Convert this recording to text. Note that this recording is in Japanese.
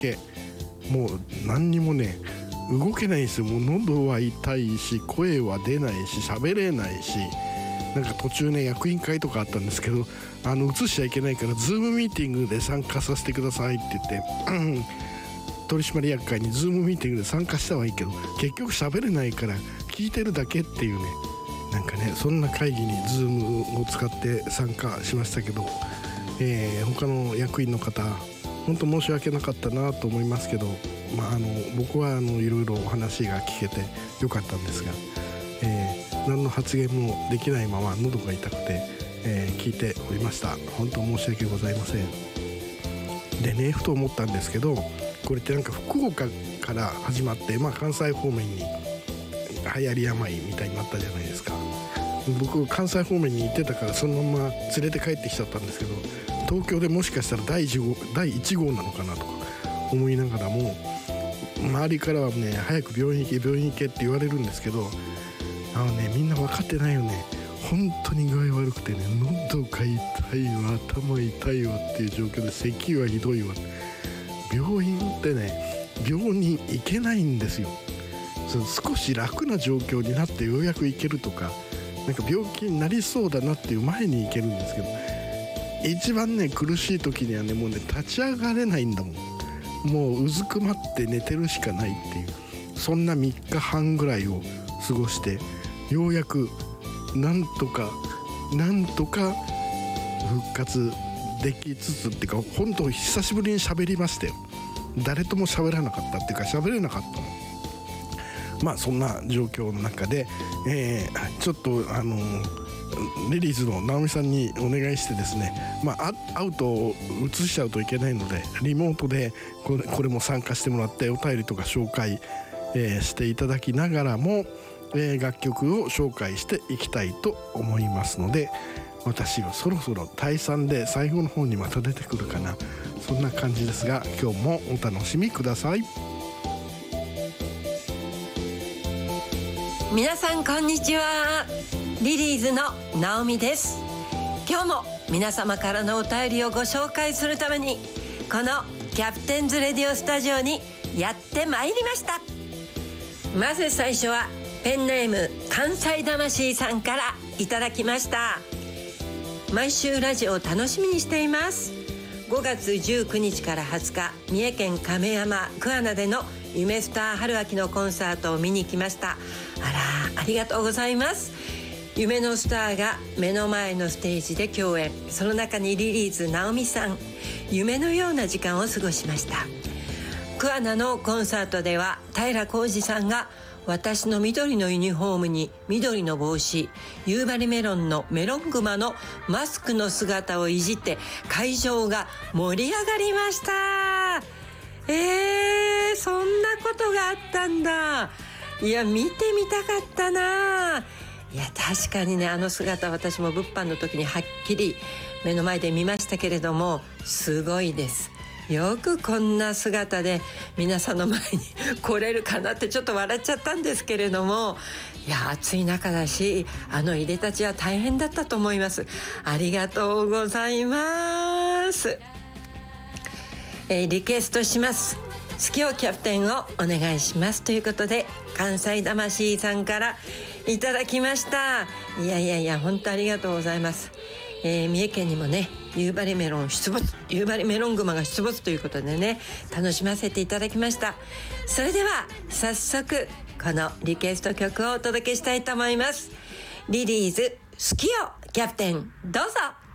け、もう何にもね動けないんですよ。もう喉は痛いし声は出ないし喋れないし、なんか途中ね役員会とかあったんですけど、移しちゃいけないからズームミーティングで参加させてくださいって言って取締役会にズームミーティングで参加したはいいけど結局喋れないから聞いてるだけっていうね、なんかねそんな会議にズームを使って参加しましたけど、他の役員の方本当申し訳なかったなと思いますけど、僕はいろいろお話が聞けてよかったんですが、何の発言もできないまま喉が痛くて、聞いておりました。本当申し訳ございません。でね、ふと思ったんですけど、これってなんか福岡から始まって、関西方面に流行り病みたいになったじゃないですか。僕関西方面に行ってたからそのまま連れて帰ってきちゃったんですけど、東京でもしかしたら第1号なのかなとか思いながらも、周りからはね早く病院行けって言われるんですけど、みんな分かってないよね。本当に具合悪くてね、喉が痛いわ頭痛いわっていう状況で咳はひどいわ。病院ってね病に行けないんですよ。少し楽な状況になってようやく行けるとか、なんか病気になりそうだなっていう前に行けるんですけど、一番ね苦しい時にはねもうね立ち上がれないんだもん。もううずくまって寝てるしかないっていう、そんな3日半ぐらいを過ごして、ようやくなんとか復活できつつっていうか、本当久しぶりに喋りましたよ。誰とも喋らなかったっていうか喋れなかったの。そんな状況の中で、ちょっとリリーズの直美さんにお願いしてですね、会うと映しちゃうといけないのでリモートでこれも参加してもらってお便りとか紹介、していただきながらも、楽曲を紹介していきたいと思いますので、私はそろそろ退散で最後の方にまた出てくるかな、そんな感じですが、今日もお楽しみください。 皆さんこんにちは。リリーズの直美です。今日も皆様からのお便りをご紹介するためにこのキャプテンズレディオスタジオにやってまいりました。まず最初はペンネーム関西魂さんからいただきました。毎週ラジオを楽しみにしています。5月19日から20日三重県亀山桑名での夢スター春秋のコンサートを見に来ました。ありがとうございます。夢のスターが目の前のステージで共演、その中にリリーズ直美さん、夢のような時間を過ごしました。桑名のコンサートでは平浩二さんが私の緑のユニフォームに緑の帽子、夕張メロンのメロングマのマスクの姿をいじって会場が盛り上がりました。そんなことがあったんだ。いや見てみたかったな。いや確かにね、あの姿私も物販の時にはっきり目の前で見ましたけれども、すごいです。よくこんな姿で皆さんの前に来れるかなってちょっと笑っちゃったんですけれども、いや暑い中だし、いでたちは大変だったと思います。ありがとうございます。リクエストします。好きをキャプテンをお願いしますということで、関西魂さんからいただきました。いや本当ありがとうございます。三重県にもね夕張メロングマが出没ということでね、楽しませていただきました。それでは早速このリクエスト曲をお届けしたいと思います。リリーズ好きよキャプテン、どうぞ。